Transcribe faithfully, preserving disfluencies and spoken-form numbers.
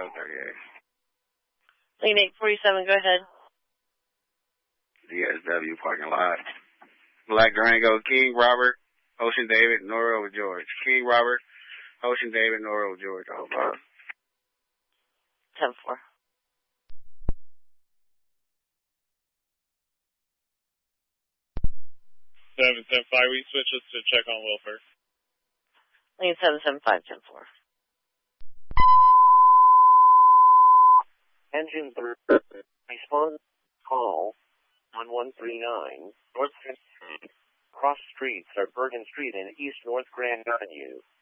Bravo thirty-eight. Lane eight forty-seven, go ahead. D S W parking lot. Black Durango, King Robert, Ocean David, Norwood George. King Robert, Ocean David, Norwood George. Oh, five. ten four. seven seven five, we switch us to check on Wilford. Lane seven seven five, ten four. Engine three, response call one one three nine, North Fifth Street. Cross streets are Bergen Street and East North Grand Avenue.